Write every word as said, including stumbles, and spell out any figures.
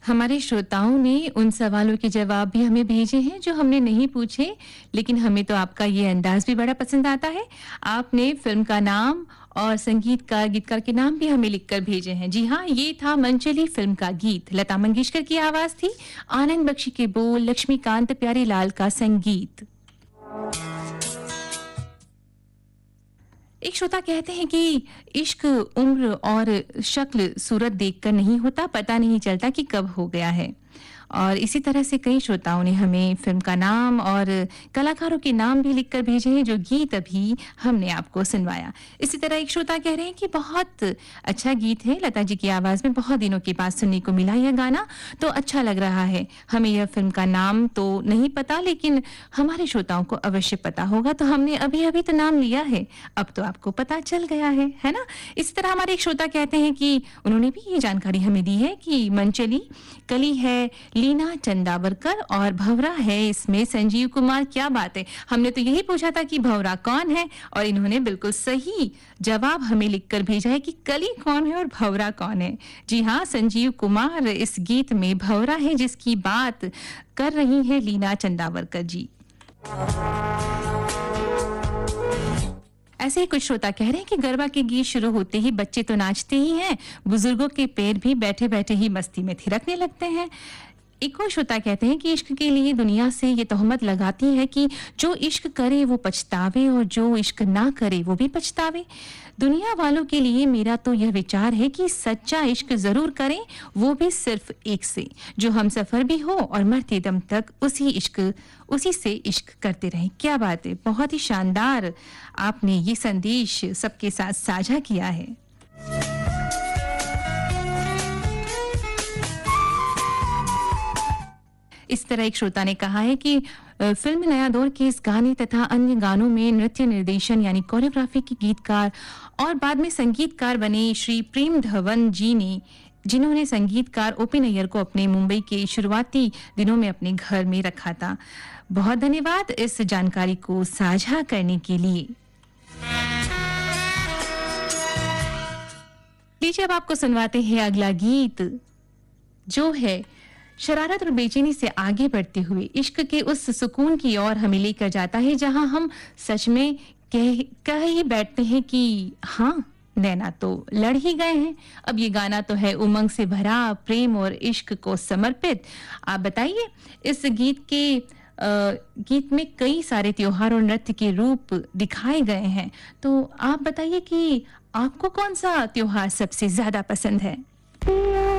हमारे श्रोताओं ने उन सवालों के जवाब भी हमें भेजे हैं जो हमने नहीं पूछे, लेकिन हमें तो आपका ये अंदाज भी बड़ा पसंद आता है। आपने फिल्म का नाम और संगीतकार गीतकार के नाम भी हमें लिखकर भेजे हैं। जी हाँ, ये था मनचली फिल्म का गीत। लता मंगेशकर की आवाज थी, आनंद बख्शी के बोल, लक्ष्मीकांत प्यारेलाल का संगीत। एक श्रोता कहते हैं कि इश्क उम्र और शक्ल सूरत देखकर नहीं होता, पता नहीं चलता कि कब हो गया है। और इसी तरह से कई श्रोताओं ने हमें फिल्म का नाम और कलाकारों के नाम भी लिखकर भेजे हैं, जो गीत अभी हमने आपको सुनवाया। इसी तरह एक श्रोता कह रहे हैं कि बहुत अच्छा गीत है, लता जी की आवाज में बहुत दिनों के बाद सुनने को मिला यह गाना, तो अच्छा लग रहा है। हमें यह फिल्म का नाम तो नहीं पता, लेकिन हमारे श्रोताओं को अवश्य पता होगा, तो हमने अभी अभी तो नाम लिया है, अब तो आपको पता चल गया है, है ना। इसी तरह हमारे एक श्रोता कहते हैं कि उन्होंने भी ये जानकारी हमें दी है कि मनचली कली है लीना चंदावरकर और भंवरा है इसमें संजीव कुमार। क्या बात है, हमने तो यही पूछा था कि भंवरा कौन है, और इन्होंने बिल्कुल सही जवाब हमें लिखकर भेजा है कि कली कौन है और भंवरा कौन है। जी हाँ, संजीव कुमार इस गीत में भंवरा है, जिसकी बात कर रही है लीना चंदावरकर जी। ऐसे ही कुछ श्रोता कह रहे हैं कि गरबा के गीत शुरू होते ही बच्चे तो नाचते ही हैं, बुजुर्गों के पैर भी बैठे बैठे ही मस्ती में थिरकने लगते हैं। एक और श्रोता कहते हैं कि इश्क के लिए दुनिया से ये तोहमत लगाती है कि जो इश्क करे वो पछतावे और जो इश्क ना करे वो भी पछतावे। दुनिया वालों के लिए मेरा तो यह विचार है कि सच्चा इश्क जरूर करें, वो भी सिर्फ एक से, जो हम सफर भी हो और मरते दम तक उसी इश्क उसी से इश्क करते रहें। क्या बात है, बहुत ही शानदार आपने ये संदेश सबके साथ साझा किया है। इस तरह एक श्रोता ने कहा है कि फिल्म नया दौर के इस गाने तथा अन्य गानों में नृत्य निर्देशन यानी कोरियोग्राफी के गीतकार और बाद में संगीतकार बने श्री प्रेम धवन जी ने, जिन्होंने संगीतकार ओपी नैयर को अपने मुंबई के शुरुआती दिनों में अपने घर में रखा था। बहुत धन्यवाद इस जानकारी को साझा करने के लिए। लीजिए अब आपको सुनवाते हैं अगला गीत, जो है शरारत और बेचैनी से आगे बढ़ते हुए इश्क के उस सुकून की ओर हमें लेकर जाता है, जहां हम सच में कह कह ही बैठते हैं कि हाँ, नैना तो लड़ ही गए हैं। अब ये गाना तो है उमंग से भरा, प्रेम और इश्क को समर्पित। आप बताइए, इस गीत के आ, गीत में कई सारे त्योहार और नृत्य के रूप दिखाए गए हैं, तो आप बताइए कि आपको कौन सा त्योहार सबसे ज्यादा पसंद है।